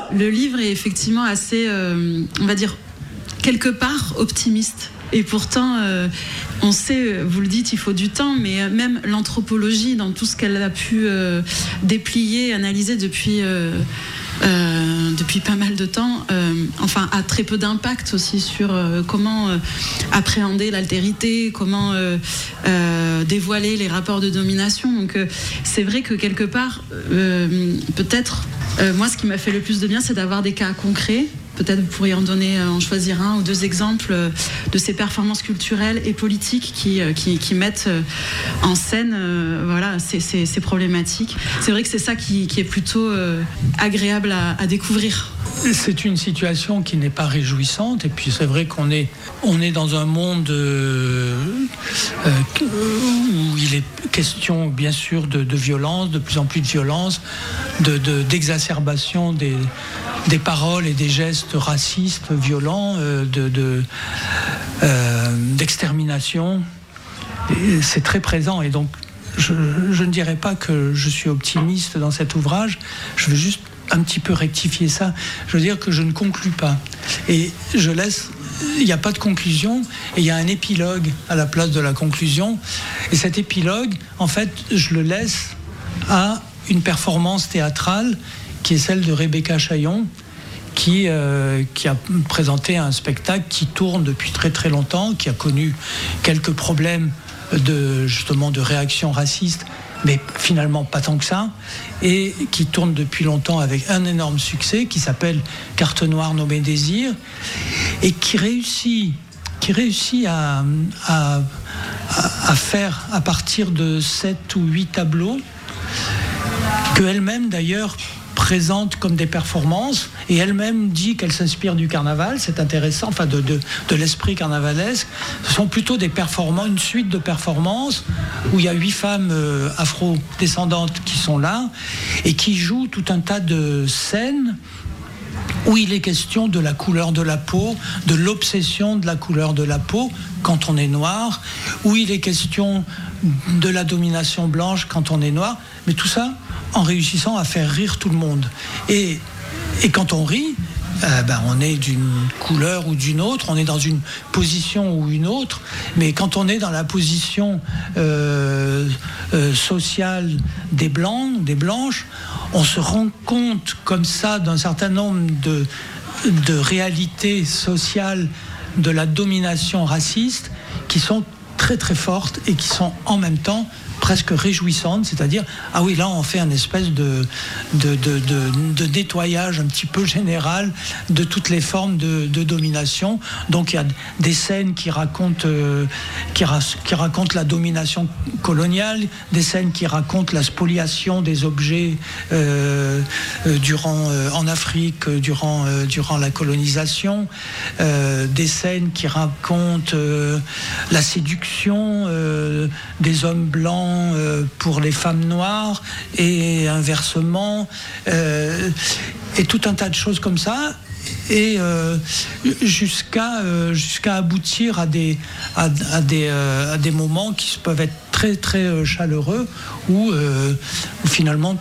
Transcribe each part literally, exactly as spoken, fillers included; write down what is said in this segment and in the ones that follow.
le livre est effectivement assez, euh, on va dire, quelque part optimiste. Et pourtant, euh, on sait, vous le dites, il faut du temps, mais même l'anthropologie, dans tout ce qu'elle a pu euh, déplier, analyser depuis, euh, euh, depuis pas mal de temps, euh, enfin, a très peu d'impact aussi sur euh, comment euh, appréhender l'altérité, comment euh, euh, dévoiler les rapports de domination. Donc, euh, c'est vrai que quelque part, euh, peut-être, euh, moi, ce qui m'a fait le plus de bien, c'est d'avoir des cas concrets. Peut-être vous pourriez en donner, en choisir un ou deux exemples de ces performances culturelles et politiques qui, qui, qui mettent en scène euh, voilà, ces, ces, ces problématiques. C'est vrai que c'est ça qui, qui est plutôt euh, agréable à, à découvrir. C'est une situation qui n'est pas réjouissante, et puis c'est vrai qu'on est, on est dans un monde euh, euh, où il est question bien sûr de, de violence, de plus en plus de violence, de, de, d'exacerbation des, des paroles et des gestes racistes, violents, euh, de, de, euh, d'extermination. Et c'est très présent, et donc je, je ne dirais pas que je suis optimiste dans cet ouvrage, je veux juste un petit peu rectifier ça. Je veux dire que je ne conclus pas. Et je laisse... Il n'y a pas de conclusion, et il y a un épilogue à la place de la conclusion. Et cet épilogue, en fait, je le laisse à une performance théâtrale qui est celle de Rebecca Chaillon, qui, euh, qui a présenté un spectacle qui tourne depuis très très longtemps, qui a connu quelques problèmes de, justement, de réaction raciste, mais finalement pas tant que ça, et qui tourne depuis longtemps avec un énorme succès, qui s'appelle Carte noire nommée Désir, et qui réussit, qui réussit à, à, à faire à partir de sept ou huit tableaux, qu'elle-même d'ailleurs présente comme des performances, et elle-même dit qu'elle s'inspire du carnaval. C'est intéressant, enfin de, de, de l'esprit carnavalesque. Ce sont plutôt des performances, une suite de performances où il y a huit femmes euh, afro-descendantes qui sont là et qui jouent tout un tas de scènes où il est question de la couleur de la peau, de l'obsession de la couleur de la peau quand on est noir, où il est question de la domination blanche quand on est noir, mais tout ça en réussissant à faire rire tout le monde. Et, et quand on rit, euh, ben on est d'une couleur ou d'une autre, on est dans une position ou une autre, mais quand on est dans la position euh, euh, sociale des blancs, des blanches, on se rend compte comme ça d'un certain nombre de, de réalités sociales de la domination raciste qui sont très très fortes et qui sont en même temps presque réjouissante, c'est-à-dire, ah oui, là on fait un espèce de, de, de, de, de nettoyage un petit peu général de toutes les formes de, de domination. Donc il y a des scènes qui racontent, euh, qui, ra- qui racontent la domination coloniale, des scènes qui racontent la spoliation des objets euh, euh, durant, euh, en Afrique durant, euh, durant la colonisation, euh, des scènes qui racontent euh, la séduction euh, des hommes blancs pour les femmes noires et inversement, euh, et tout un tas de choses comme ça, et euh, jusqu'à euh, jusqu'à aboutir à des à, à des euh, à des moments qui peuvent être très très chaleureux où, euh, où finalement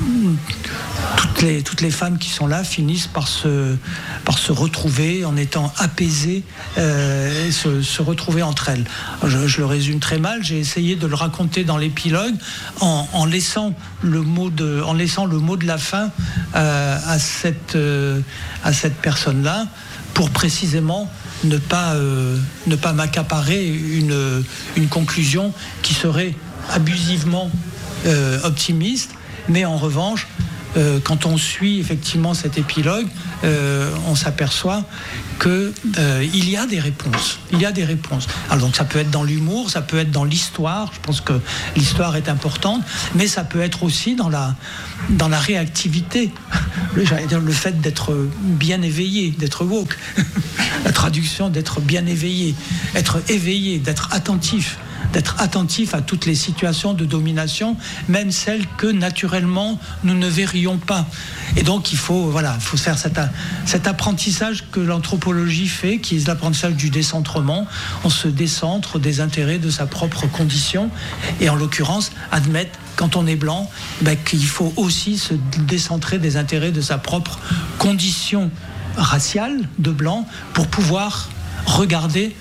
toutes les, toutes les femmes qui sont là finissent par se, par se retrouver en étant apaisées euh, et se, se retrouver entre elles. Je, je le résume très mal, j'ai essayé de le raconter dans l'épilogue en, en, laissant, le mot de, en laissant le mot de la fin euh, à cette, euh, à cette personne-là pour précisément ne pas, euh, ne pas m'accaparer une, une conclusion qui serait abusivement euh, optimiste. Mais en revanche, euh, quand on suit effectivement cet épilogue, euh, on s'aperçoit qu'il euh, y a des réponses. Il y a des réponses. Alors donc ça peut être dans l'humour, ça peut être dans l'histoire. Je pense que l'histoire est importante, mais ça peut être aussi dans la, dans la réactivité. Le, j'allais dire le fait d'être bien éveillé, d'être woke. La traduction d'être bien éveillé, être éveillé, d'être attentif, d'être attentif à toutes les situations de domination, même celles que naturellement nous ne verrions pas. Et donc il faut, voilà, il faut faire cet, cet apprentissage que l'anthropologie fait, qui est l'apprentissage du décentrement. On se décentre des intérêts de sa propre condition, et en l'occurrence admettre, quand on est blanc, ben, qu'il faut aussi se décentrer des intérêts de sa propre condition raciale de blanc pour pouvoir regarder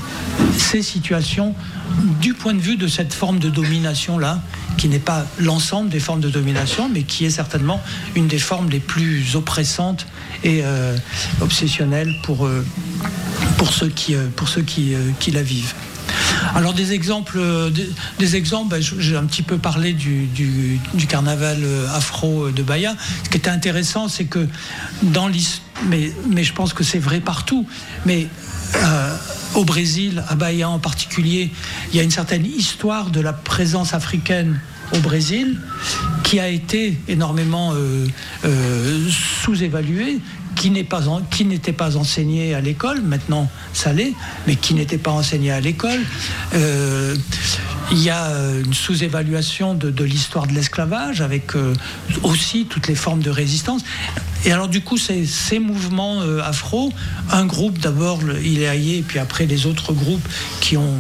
ces situations du point de vue de cette forme de domination-là, qui n'est pas l'ensemble des formes de domination, mais qui est certainement une des formes les plus oppressantes et euh, obsessionnelles pour, euh, pour ceux, qui, euh, pour ceux qui, euh, qui la vivent. Alors des exemples, des, des exemples ben, j'ai un petit peu parlé du, du, du carnaval afro de Bahia. Ce qui était intéressant, c'est que dans l'histoire, mais, mais je pense que c'est vrai partout, mais euh, au Brésil, à Bahia en particulier, il y a une certaine histoire de la présence africaine au Brésil qui a été énormément euh, euh, sous-évaluée, qui n'est pas en, qui n'était pas enseigné à l'école, maintenant ça l'est, mais qui n'était pas enseigné à l'école. Euh, il y a une sous-évaluation de, de l'histoire de l'esclavage, avec euh, aussi toutes les formes de résistance. Et alors du coup, ces, ces mouvements euh, afro, un groupe d'abord, le Ileaye, et puis après les autres groupes qui ont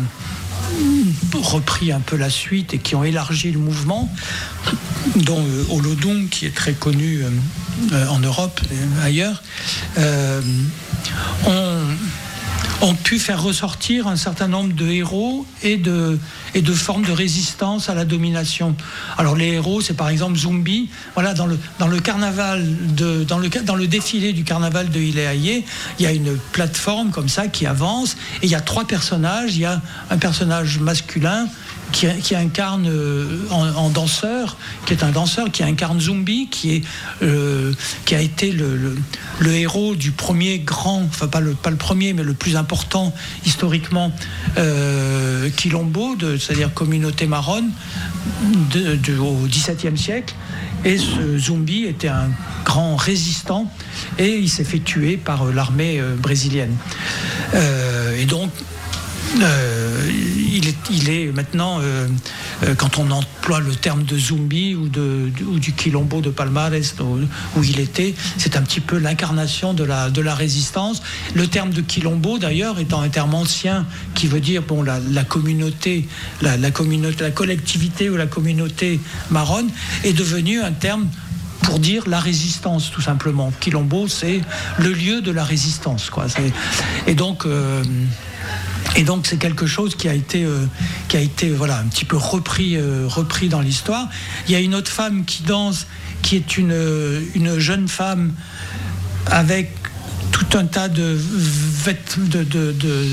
repris un peu la suite et qui ont élargi le mouvement, dont euh, Olodum, qui est très connu euh, en Europe et ailleurs, euh, ont, ont pu faire ressortir un certain nombre de héros et de, et de formes de résistance à la domination. Alors les héros, c'est par exemple Zumbi. Voilà, dans le, dans le carnaval, de, dans, le, dans le défilé du carnaval de Ileaye, il y a une plateforme comme ça qui avance, et il y a trois personnages. Il y a un personnage masculin Qui, qui incarne euh, en, en danseur, qui est un danseur, qui incarne Zumbi, qui, est, euh, qui a été le, le, le héros du premier grand, enfin pas le, pas le premier, mais le plus important historiquement, euh, Quilombo, de, c'est-à-dire communauté marronne, de, de, au dix-septième siècle. Et ce Zumbi était un grand résistant, et il s'est fait tuer par l'armée euh, brésilienne. Euh, et donc, Euh, il, est, il est maintenant, euh, euh, quand on emploie le terme de Zumbi ou, de, ou du Quilombo de Palmares, où, où il était, c'est un petit peu l'incarnation de la, de la résistance. Le terme de Quilombo, d'ailleurs, étant un terme ancien qui veut dire bon, la, la communauté, la, la communauté, la collectivité ou la communauté marronne, est devenu un terme pour dire la résistance, tout simplement. Quilombo, c'est le lieu de la résistance, quoi. C'est, et donc... Euh, Et donc c'est quelque chose qui a été, euh, qui a été voilà, un petit peu repris, euh, repris dans l'histoire. Il y a une autre femme qui danse, qui est une, une jeune femme avec tout un tas de, de, de, de,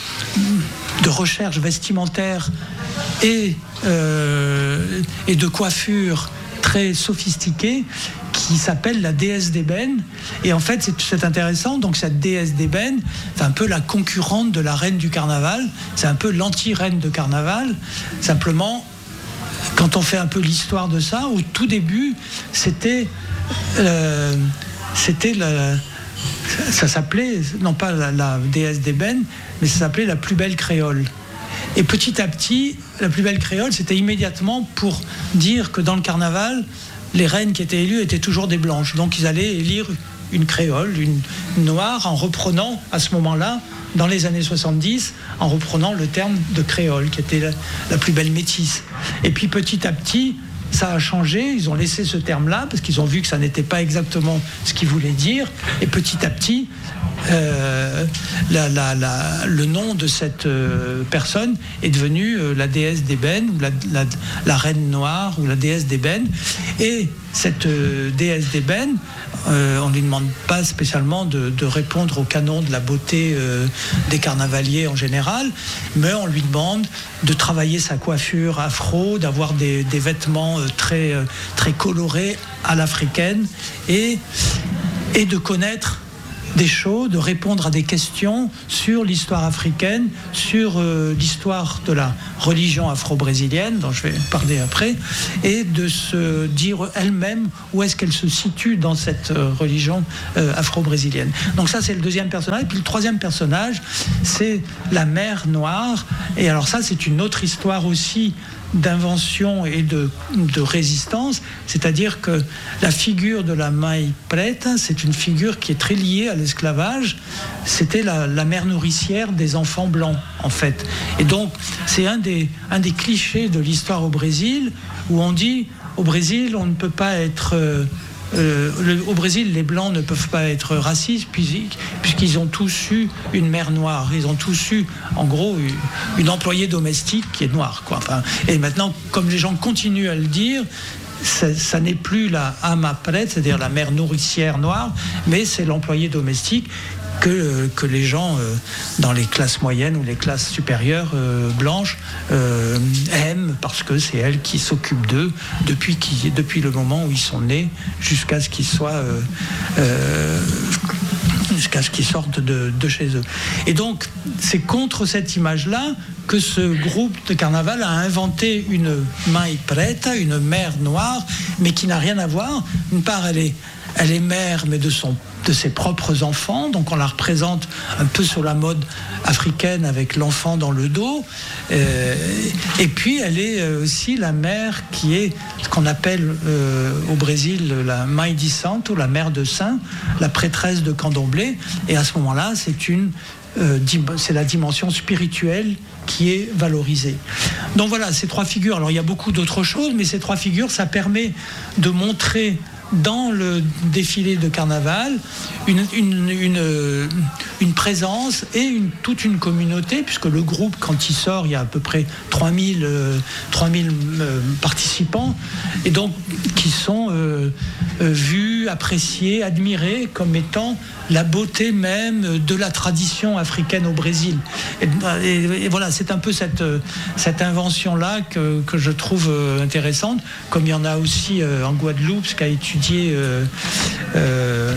de recherches vestimentaires et, euh, et de coiffures très sophistiquées, qui s'appelle la déesse d'ébène. Et en fait, c'est, c'est intéressant. Donc, cette déesse d'ébène, c'est un peu la concurrente de la reine du carnaval. C'est un peu l'anti-reine de carnaval. Simplement, quand on fait un peu l'histoire de ça, au tout début, c'était... Euh, c'était la, ça s'appelait, non pas la, la déesse d'ébène, mais ça s'appelait la plus belle créole. Et petit à petit, la plus belle créole, c'était immédiatement pour dire que dans le carnaval, les reines qui étaient élues étaient toujours des blanches. Donc ils allaient élire une créole, une noire, en reprenant à ce moment-là, dans les années soixante-dix, en reprenant le terme de créole, qui était la, la plus belle métisse. Et puis petit à petit, ça a changé, ils ont laissé ce terme-là, parce qu'ils ont vu que ça n'était pas exactement ce qu'ils voulaient dire, et petit à petit, euh, la, la, la, le nom de cette euh, personne est devenu euh, la déesse d'ébène, ou la, la, la reine noire, ou la déesse d'ébène. Et cette euh, déesse d'ébène, euh, on ne lui demande pas spécialement de, de répondre au canon de la beauté euh, des carnavaliers en général, mais on lui demande de travailler sa coiffure afro, d'avoir des, des vêtements euh, très, euh, très colorés à l'africaine, et, et de connaître des choses, de répondre à des questions sur l'histoire africaine, sur euh, l'histoire de la religion afro-brésilienne, dont je vais parler après, et de se dire elle-même où est-ce qu'elle se situe dans cette euh, religion euh, afro-brésilienne. Donc ça, c'est le deuxième personnage. Et puis le troisième personnage, c'est la mère noire. Et alors ça, c'est une autre histoire aussi d'invention et de, de résistance, c'est-à-dire que la figure de la Mãe Preta, c'est une figure qui est très liée à l'esclavage. C'était la, la mère nourricière des enfants blancs, en fait. Et donc, c'est un des, un des clichés de l'histoire au Brésil, où on dit, au Brésil, on ne peut pas être... Euh, Euh, le, au Brésil, les Blancs ne peuvent pas être racistes puisqu'ils ont tous eu une mère noire. Ils ont tous eu, en gros, une, une employée domestique qui est noire, quoi. Enfin, et maintenant, comme les gens continuent à le dire, ça, ça n'est plus la ama preta, c'est-à-dire la mère nourricière noire, mais c'est l'employée domestique que, que les gens euh, dans les classes moyennes ou les classes supérieures euh, blanches euh, aiment, parce que c'est elle qui s'occupe d'eux depuis, qui, depuis le moment où ils sont nés jusqu'à ce qu'ils soient euh, euh, jusqu'à ce qu'ils sortent de, de chez eux. Et donc c'est contre cette image-là que ce groupe de carnaval a inventé une Mãe Preta, une mère noire, mais qui n'a rien à voir. D'une part, elle est Elle est mère, mais de, son, de ses propres enfants. Donc on la représente un peu sur la mode africaine avec l'enfant dans le dos. Euh, et puis elle est aussi la mère qui est ce qu'on appelle euh, au Brésil la Mãe de Santo, la mère de saint, la prêtresse de Candomblé. Et à ce moment-là, c'est une euh, c'est la dimension spirituelle qui est valorisée. Donc voilà, ces trois figures. Alors il y a beaucoup d'autres choses, mais ces trois figures, ça permet de montrer dans le défilé de carnaval une, une, une, une présence et une, toute une communauté, puisque le groupe, quand il sort, il y a à peu près trois mille, euh, trois mille euh, participants, et donc qui sont euh, euh, vus, appréciés, admirés comme étant la beauté même de la tradition africaine au Brésil. Et, et, et voilà, c'est un peu cette, cette invention-là que, que je trouve intéressante, comme il y en a aussi euh, en Guadeloupe, ce qu'a étudié euh, euh,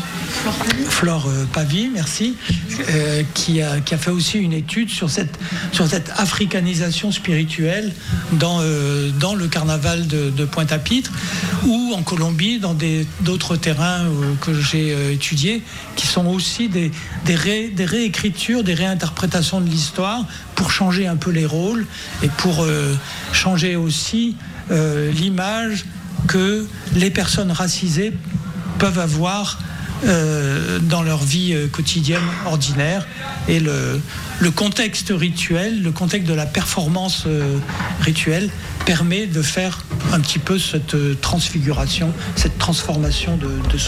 Flore Pavie, merci, euh, qui, a, qui a fait aussi une étude sur cette, sur cette africanisation spirituelle dans, euh, dans le carnaval de, de Pointe-à-Pitre, ou en Colombie, dans des, d'autres terrains euh, que j'ai euh, étudiés, qui sont aussi des, des, ré, des réécritures, des réinterprétations de l'histoire pour changer un peu les rôles et pour euh, changer aussi euh, l'image que les personnes racisées peuvent avoir Euh, dans leur vie euh, quotidienne ordinaire. Et le, le contexte rituel, le contexte de la performance euh, rituelle permet de faire un petit peu cette euh, transfiguration, cette transformation de, de